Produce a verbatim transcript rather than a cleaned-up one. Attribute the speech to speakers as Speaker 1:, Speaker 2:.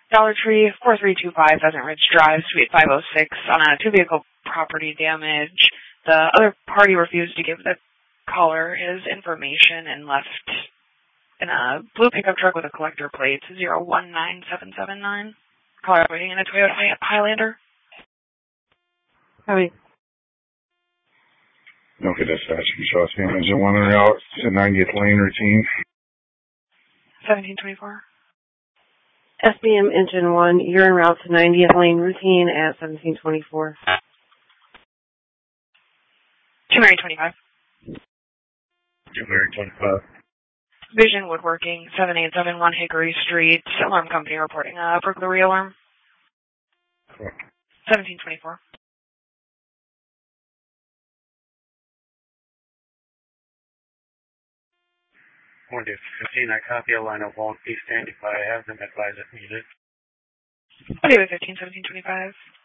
Speaker 1: Dollar Tree, four three two five Pheasant Ridge Drive, Suite five oh six, on a two-vehicle property damage. The other party refused to give the caller his information and left in a blue pickup truck with a collector plate, zero one nine seven seven nine. Caller waiting in a Toyota Highlander.
Speaker 2: Howdy.
Speaker 3: Okay, dispatch. Shots engine one and out to ninetieth lane routine.
Speaker 1: seventeen twenty-four.
Speaker 2: S B M engine one, you're en route to ninetieth lane routine at seventeen twenty-four.
Speaker 1: two Mary twenty-five.
Speaker 3: two Mary twenty-five.
Speaker 1: Vision Woodworking, seven eight seven one Hickory Street. Alarm company reporting a burglary alarm.
Speaker 3: Cool.
Speaker 1: seventeen twenty-four.
Speaker 4: one two fifteen, I copy a line of won't be standing by. I have them advise if needed.
Speaker 1: one two fifteen, seventeen twenty-five.